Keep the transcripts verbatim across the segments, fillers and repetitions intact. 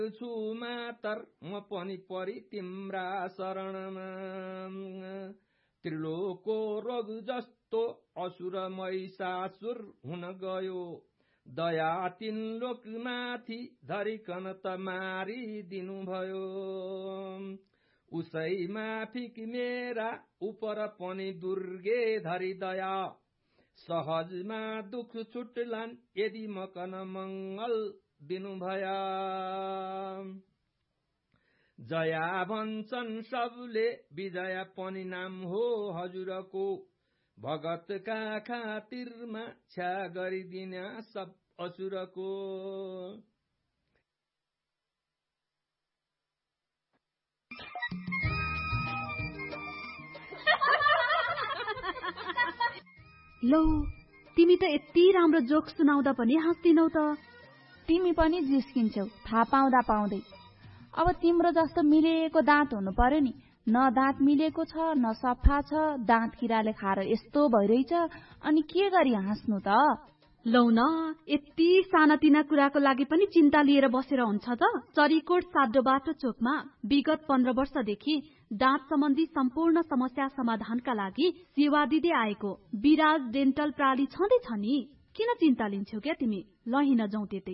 छु मातर म पनि परि तिम्रा शरणमा त्रिलोकको रोग जस्तो असुर महिषासुर हुन गयो दया तीन लोक माथि धरिकन त मारिदिनु भयो उसै माफी कि मेरा उपर पनि दुर्गे धरि दया सहजमा दुख छुटलान् यदि मकन मंगल दिनु भया जया भन्छन् सबले विजय पनि नाम हो हजुरको भगतका खातिरमा छ्या गरिदिन सब असुरको लौ तिमी त यति राम्रो जोक सुनाउँदा पनि हाँस्दिनौ त तिमी पनि जिस्किन्छौ थाहा पाउँदा पाउँदै अब तिम्रो जस्तो मिलेको दाँत हुनु पर्यो नि न दाँत मिलेको छ न सफा छ दाँत किराले खाएर यस्तो भइरहेछ अनि के गरी हाँस्नु त लौ न यति सानातिना कुराको लागि पनि चिन्ता लिएर बसेर हुन्छ त चरीकोट साड्डोबाटो चोकमा विगत पन्ध्र वर्षदेखि दाँत सम्बन्धी सम्पूर्ण समस्या समाधानका लागि सेवा दिँदै आएको विराज डेन्टल प्राली छँदैछ नि किन चिन्ता लिन्छौ क्या तिमी लहिन जाउँ त्यतै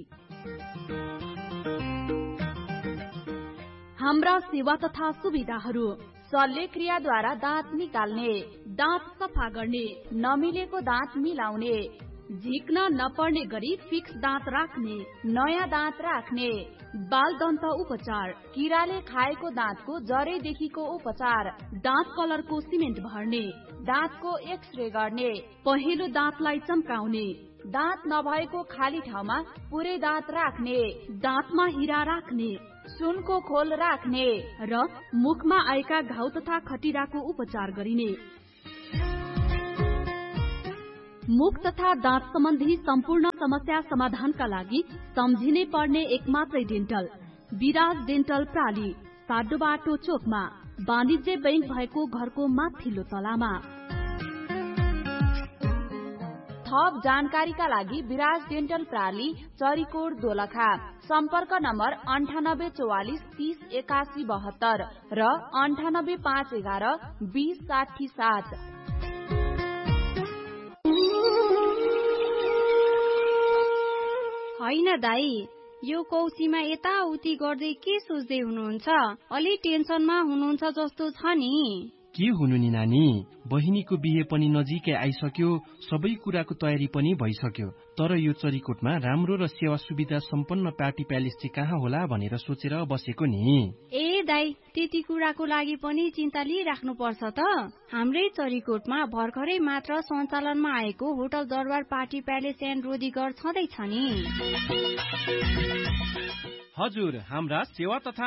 हाम्रा सेवा तथा सुविधाहरू शल्यक्रियाद्वारा दाँत निकाल्ने दाँत सफा गर्ने नमिलेको दाँत मिलाउने झिक्न नपर्ने गरी फिक्स दाँत राख्ने नयाँ दाँत राख्ने बाल दन्त उपचार किराले खाएको दाँतको जरैदेखिको उपचार दाँत कलरको सिमेन्ट भर्ने दाँतको एक्सरे गर्ने पहेँलो दाँतलाई चम्काउने दाँत नभएको खाली ठाउँमा पुरै दाँत राख्ने दाँतमा हिरा राख्ने सुनको खोल राख्ने र मुखमा आएका घाउ तथा खटिराको उपचार गरिने मुख तथा दाँत सम्बन्धी सम्पूर्ण समस्या समाधानका लागि सम्झिनै पर्ने एकमात्रै डेन्टल विराज डेन्टल प्राली साड्डोबाटो चोकमा वाणिज्य बैंक भएको घरको माथिल्लो तलामा थप जानकारीका लागि विराज डेन्टल प्राली चरीकोट दोलखा सम्पर्क नम्बर अन्ठानब्बे चौवालिस तीस एकासी बहत्तर र अन्ठानब्बे पाँच एघार बीस साठी सात होइन दाई यो कौशीमा यताउति गर्दै के सोच्दै हुनुहुन्छ अलि टेन्सनमा हुनुहुन्छ जस्तो छ नि के हुनु नि नानी बहिनीको बिहे पनि नजिकै आइसक्यो सबै कुराको तयारी पनि भइसक्यो तर यो चरीकोटमा राम्रो र सेवा सुविधा सम्पन्न पार्टी प्यालेस चाहिँ कहाँ होला भनेर सोचेर बसेको नि ए दाई त्यति कुराको लागि पनि चिन्ता लिइराख्नु पर्छ त हाम्रै चरीकोटमा भर्खरै मात्र सञ्चालनमा आएको होटल दरबार पार्टी प्यालेस एन्ड रोडीगर छँदैछ नि हजुर हाम्रा सेवा तथा